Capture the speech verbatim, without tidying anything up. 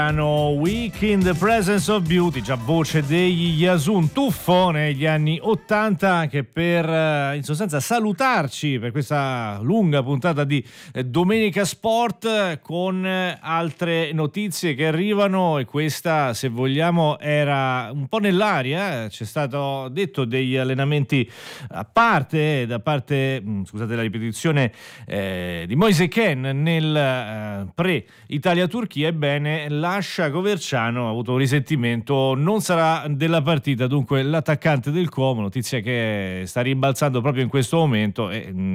Week in the Presence of Beauty, già voce degli Yasun, tuffo negli anni ottanta, anche per eh, in sostanza salutarci per questa lunga puntata di eh, Domenica Sport eh, con eh, altre notizie che arrivano, e questa, se vogliamo, era un po' nell'aria. C'è stato detto degli allenamenti a parte da parte, mh, scusate la ripetizione, eh, di Moise Kean nel eh, pre-Italia-Turchia. Ebbene, lascia Coverciano, ha avuto un risentimento, non sarà della partita, dunque l'attaccante del Como, notizia che sta rimbalzando proprio in questo momento, e